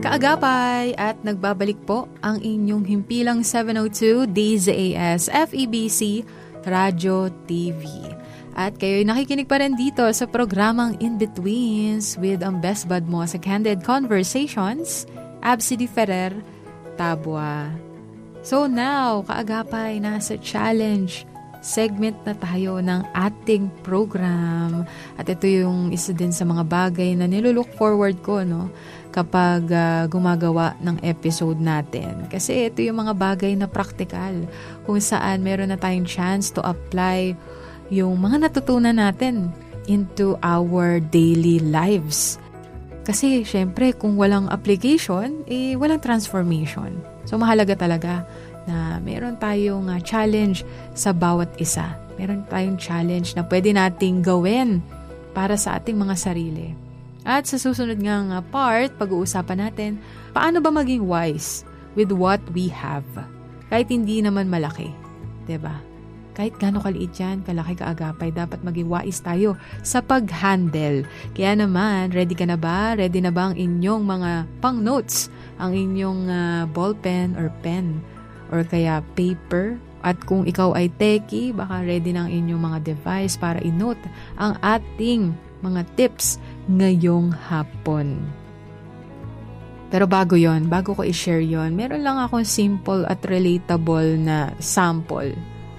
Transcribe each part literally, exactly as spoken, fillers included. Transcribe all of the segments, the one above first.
Kaagapay at nagbabalik po ang inyong himpilang seven oh two D Z A S F E B C Radio T V. At kayo'y nakikinig pa rin dito sa programang In-Betweens with ang best bud mo sa Candid Conversations, Absidy Ferrer, Tabua. So now, kaagapay, nasa challenge segment na tayo ng ating program. At ito yung isa din sa mga bagay na nilulook forward ko, no? Kapag uh, gumagawa ng episode natin. Kasi ito yung mga bagay na practical kung saan meron na tayong chance to apply yung mga natutunan natin into our daily lives. Kasi syempre kung walang application, eh walang transformation. So mahalaga talaga na meron tayong uh, challenge sa bawat isa. Meron tayong challenge na pwede nating gawin para sa ating mga sarili. At sa susunod ngang part, pag-uusapan natin, paano ba maging wise with what we have? Kahit hindi naman malaki. Diba? Kahit gano'ng kaliit yan, kalaki kaagapay, dapat maging wise tayo sa pag-handle. Kaya naman, ready ka na ba? Ready na ba ang inyong mga pang-notes? Ang inyong uh, ballpen or pen? Or kaya paper? At kung ikaw ay techie, baka ready na ang inyong mga device para i-note ang ating mga tips ngayong hapon. Pero bago yon, bago ko i-share yon, meron lang akong simple at relatable na sample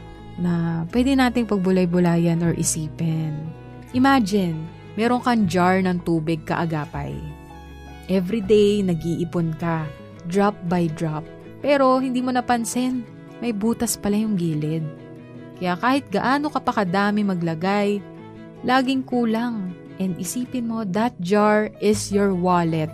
na pwede nating pagbulay-bulayan or isipin. Imagine, meron kang jar ng tubig kaagapay. Every day, nag-iipon ka, drop by drop. Pero hindi mo napansin, may butas pala yung gilid. Kaya kahit gaano ka pa kadami maglagay, laging kulang. And isipin mo, that jar is your wallet.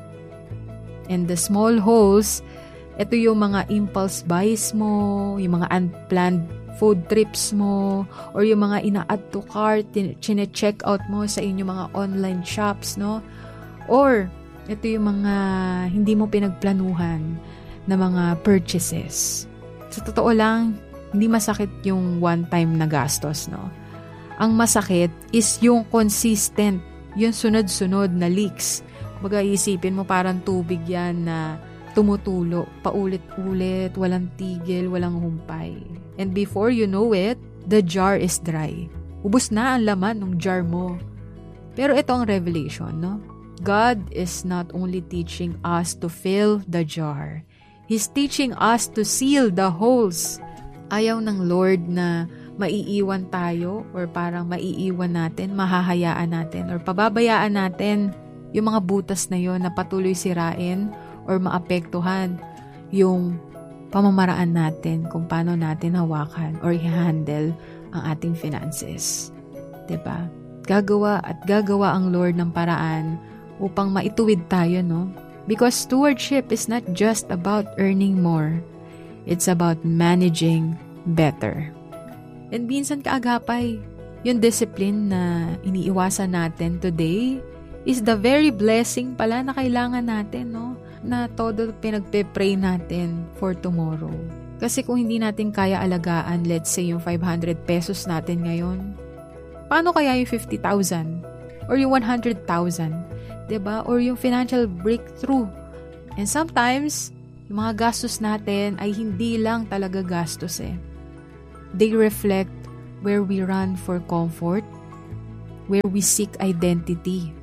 And the small holes, ito yung mga impulse buys mo, yung mga unplanned food trips mo, or yung mga ina-add to cart, chine-check out mo sa inyong mga online shops, no? Or, ito yung mga hindi mo pinagplanuhan na mga purchases. Sa totoo lang, hindi masakit yung one-time na gastos, no? Ang masakit is yung consistent, yung sunod-sunod na leaks. Baga isipin mo parang tubig yan na tumutulo, paulit-ulit, walang tigil, walang humpay. And before you know it, the jar is dry. Ubus na ang laman ng jar mo. Pero ito ang revelation, no? God is not only teaching us to fill the jar. He's teaching us to seal the holes. Ayaw ng Lord na maiiwan tayo or parang maiiwan natin, mahahayaan natin or pababayaan natin yung mga butas na yon na patuloy sirain or maapektuhan yung pamamaraan natin kung paano natin hawakan or i-handle ang ating finances. Diba? Gagawa at gagawa ang Lord ng paraan upang maituwid tayo, no? Because stewardship is not just about earning more. It's about managing better. And minsan kaagapay, yung discipline na iniiwasan natin today is the very blessing pala na kailangan natin, no? Na todo pinagpe-pray natin for tomorrow. Kasi kung hindi natin kaya alagaan, let's say yung five hundred pesos natin ngayon, paano kaya yung fifty thousand? Or yung one hundred thousand? Diba? Or yung financial breakthrough. And sometimes, yung mga gastos natin ay hindi lang talaga gastos eh. They reflect where we run for comfort, where we seek identity,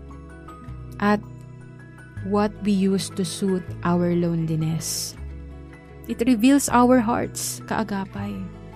at what we use to suit our loneliness. It reveals our hearts, kaagapay.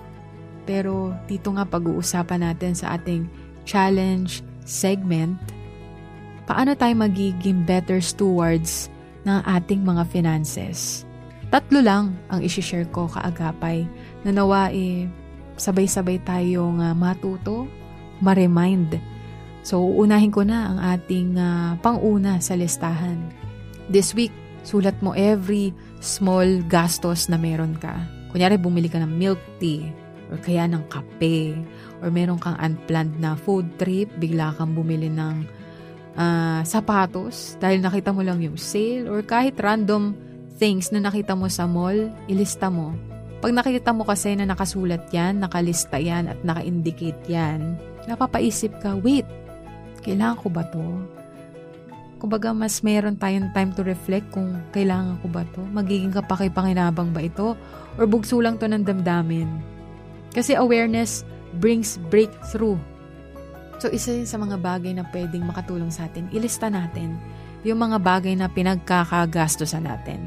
Pero dito nga pag-uusapan natin sa ating challenge segment, paano tayo magiging better stewards ng ating mga finances. Tatlo lang ang isi-share ko kaagapay na nawa eh, sabay-sabay tayong uh, matuto, ma-remind. So, uunahin ko na ang ating uh, pang-una sa listahan. This week, sulat mo every small gastos na meron ka. Kunyari, bumili ka ng milk tea, or kaya ng kape, or meron kang unplanned na food trip, bigla kang bumili ng uh, sapatos, dahil nakita mo lang yung sale, or kahit random things na nakita mo sa mall, ilista mo. Pag nakita mo kasi na nakasulat yan, nakalista yan, at naka-indicate yan, napapaisip ka, wait, kailangan ko ba to? Kumbaga, mas meron tayong time to reflect kung kailangan ko ba to? Magiging kapaki-pakinabang ba ito? Or bugso lang to ng damdamin? Kasi awareness brings breakthrough. So, isa yun sa mga bagay na pwedeng makatulong sa atin. Ilista natin yung mga bagay na pinagkakagastosan natin.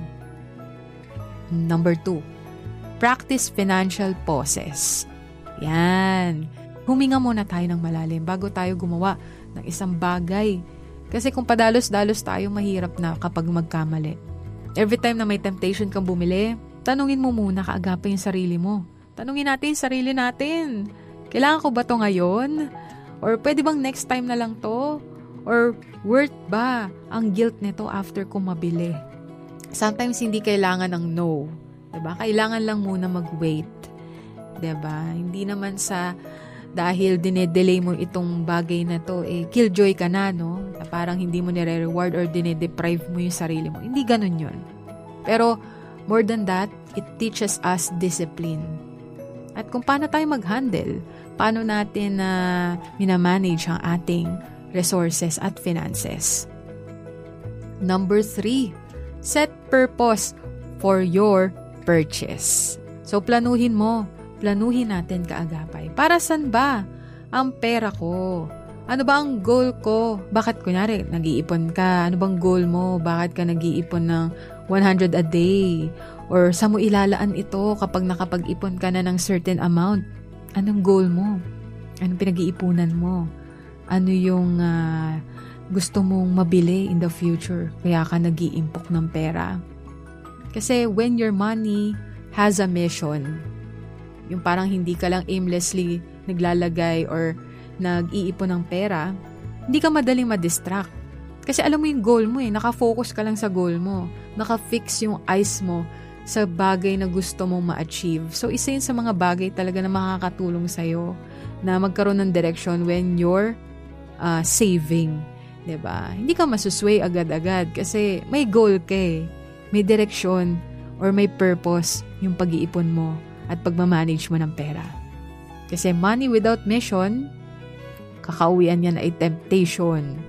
Number two, practice financial pauses. Yan. Huminga muna tayo ng malalim bago tayo gumawa ng isang bagay. Kasi kung padalos-dalos tayo, mahirap na kapag magkamali. Every time na may temptation kang bumili, tanungin mo muna kaagapay yung sarili mo. Tanungin natin yung sarili natin. Kailangan ko ba to ngayon? Or pwede bang next time na lang to? Or worth ba ang guilt nito after ko mabili? Sometimes hindi kailangan ng no. Diba? Kailangan lang muna mag-wait. Diba? Hindi naman sa dahil dinedelay mo itong bagay na to, eh, killjoy ka na, no? Na parang hindi mo nire-reward or dinedeprive mo yung sarili mo. Hindi ganun yun. Pero, more than that, it teaches us discipline. At kung paano tayo mag-handle, paano natin na uh, minamanage ang ating resources at finances. Number three, set purpose for your purchase. So, planuhin mo. Planuhin natin kaagapay. Para saan ba ang pera ko? Ano ba ang goal ko? Bakit kunyari, nag-iipon ka? Ano bang goal mo? Bakit ka nag-iipon ng one hundred a day? Or saan mo ilalaan ito kapag nakapag-ipon ka na ng certain amount? Anong goal mo? Anong pinag-iipunan mo? Ano yung uh, gusto mong mabili in the future? Kaya ka nag-iimpok ng pera. Kasi when your money has a mission, yung parang hindi ka lang aimlessly naglalagay or nag-iipon ng pera, hindi ka madaling madistract. Kasi alam mo yung goal mo eh, nakafocus ka lang sa goal mo. Nakafix yung eyes mo sa bagay na gusto mong ma-achieve. So, isa yun sa mga bagay talaga na makakatulong sa'yo na magkaroon ng direction when you're uh, saving. Diba? Hindi ka masusway agad-agad kasi may goal ka eh. May direction or may purpose yung pag-iipon mo at pagmamanage mo ng pera. Kasi money without mission, kakauwian yan ay temptation.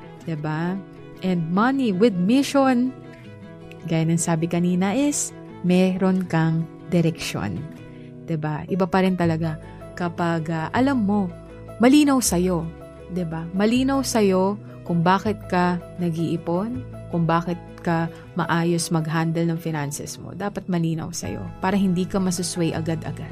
Diba? And money with mission, gaya ng sabi kanina is, meron kang direksyon. Diba? Iba pa rin talaga kapag uh, alam mo, malinaw sa'yo. Diba? Malinaw sa'yo kung bakit ka nag-iipon, kung bakit ka maayos mag-handle ng finances mo. Dapat malinaw sa'yo para hindi ka masusway agad-agad.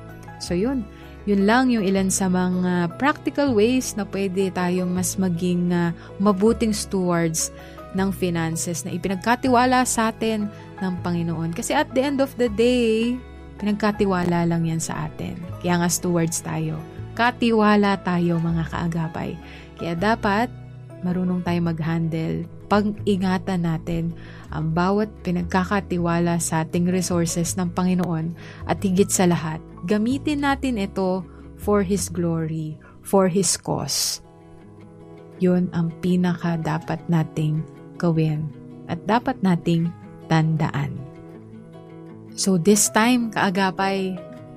So yun, yun lang yung ilan sa mga practical ways na pwede tayong mas maging uh, mabuting stewards ng finances na ipinagkatiwala sa atin ng Panginoon. Kasi at the end of the day, pinagkatiwala lang yan sa atin. Kaya nga stewards tayo. Katiwala tayo mga kaagapay. Kaya dapat marunong tayo mag-handle. Pag-ingatan natin ang bawat pinagkakatiwala sa ating resources ng Panginoon at higit sa lahat, gamitin natin ito for His glory, for His cause. Yun ang pinaka dapat nating gawin at dapat nating tandaan. So this time, kaagapay,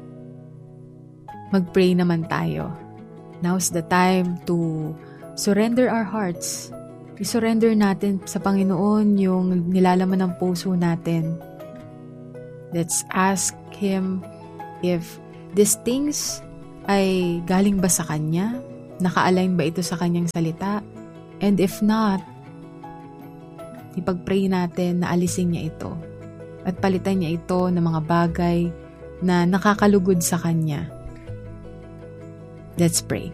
mag-pray naman tayo. Now's the time to surrender our hearts. I-surrender natin sa Panginoon yung nilalaman ng puso natin. Let's ask Him if these things ay galing ba sa Kanya? Naka-align ba ito sa Kanyang salita? And if not, ipag-pray natin na alisin niya ito at palitan niya ito ng mga bagay na nakakalugod sa Kanya. Let's pray.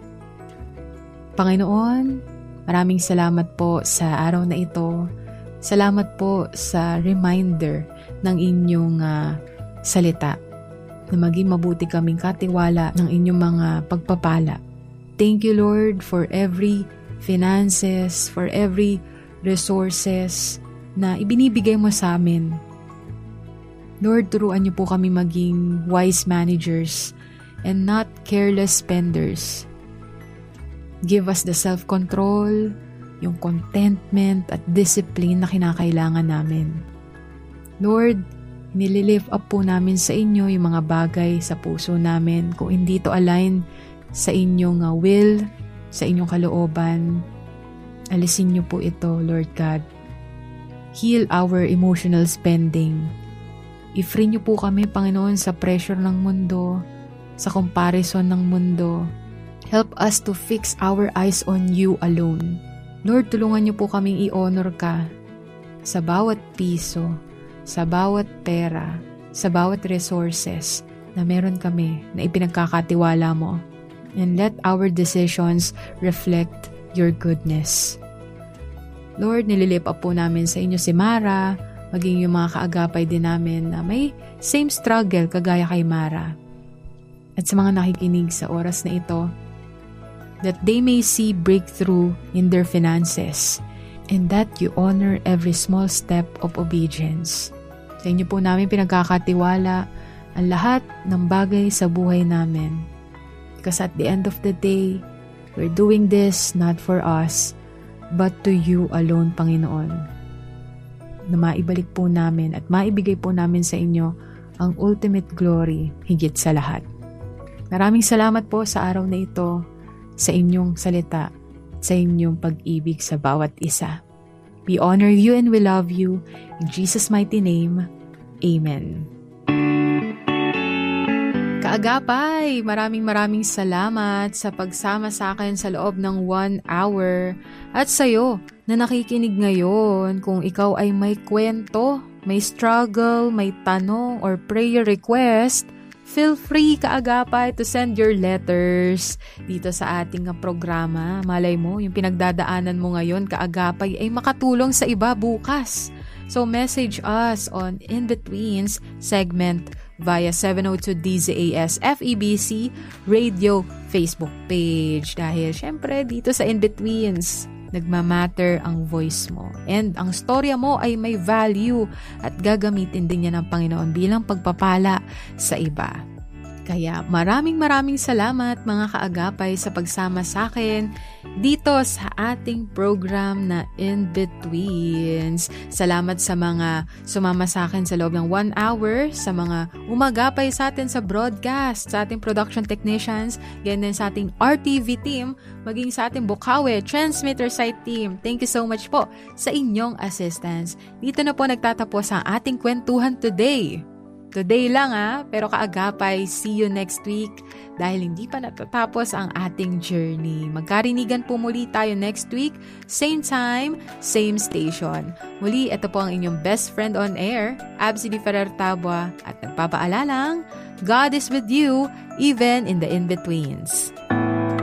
Panginoon, maraming salamat po sa araw na ito. Salamat po sa reminder ng inyong uh, salita na maging mabuti kaming katiwala ng inyong mga pagpapala. Thank you, Lord, for every finances, for every resources na ibinibigay mo sa amin. Lord, turuan niyo po kami maging wise managers and not careless spenders. Give us the self-control, yung contentment at discipline na kinakailangan namin. Lord, nililift up po namin sa inyo yung mga bagay sa puso namin kung hindi to align sa inyong uh, will, sa inyong kalooban. Alisin niyo po ito, Lord God. Heal our emotional spending. I-free niyo po kami, Panginoon, sa pressure ng mundo, sa comparison ng mundo. Help us to fix our eyes on you alone. Lord, tulungan niyo po kaming i-honor ka sa bawat piso, sa bawat pera, sa bawat resources na meron kami na ipinagkakatiwala mo. And let our decisions reflect your goodness. Lord, nililip up po namin sa inyo si Mara, maging yung mga kaagapay din namin na may same struggle kagaya kay Mara. At sa mga nakikinig sa oras na ito, that they may see breakthrough in their finances and that you honor every small step of obedience. Sa inyo po namin pinagkakatiwala ang lahat ng bagay sa buhay namin. Because at the end of the day, we're doing this not for us, but to you alone, Panginoon. Na maibalik po namin at maibigay po namin sa inyo ang ultimate glory higit sa lahat. Maraming salamat po sa araw na ito, sa inyong salita, sa inyong pag-ibig sa bawat isa. We honor you and we love you. In Jesus' mighty name, Amen. Kaagapay, maraming maraming salamat sa pagsama sa akin sa loob ng one hour. At sa'yo na nakikinig ngayon, kung ikaw ay may kwento, may struggle, may tanong or prayer request, feel free, kaagapay, to send your letters dito sa ating programa. Malay mo, yung pinagdadaanan mo ngayon, kaagapay, ay makatulong sa iba bukas. So message us on In-Betweens segment via seven oh two D Z A S F E B C Radio Facebook page. Dahil syempre dito sa In-Betweens, nagmamatter ang voice mo. And ang storya mo ay may value at gagamitin din niya ng Panginoon bilang pagpapala sa iba. Kaya maraming maraming salamat mga kaagapay sa pagsama sa akin dito sa ating program na In-Betweens. Salamat sa mga sumama sa akin sa loob ng one hour, sa mga umagapay sa atin sa broadcast, sa ating production technicians, ganyan sa ating R T V team, maging sa ating Bukawe Transmitter Site team. Thank you so much po sa inyong assistance. Dito na po nagtatapos ang ating kwentuhan today. Today lang ah, pero kaagapay, see you next week dahil hindi pa natatapos ang ating journey. Magkarinigan po muli tayo next week, same time, same station. Muli, ito po ang inyong best friend on air, Absi Di Ferrer Tabua, at nagpapaalalang, God is with you even in the in-betweens.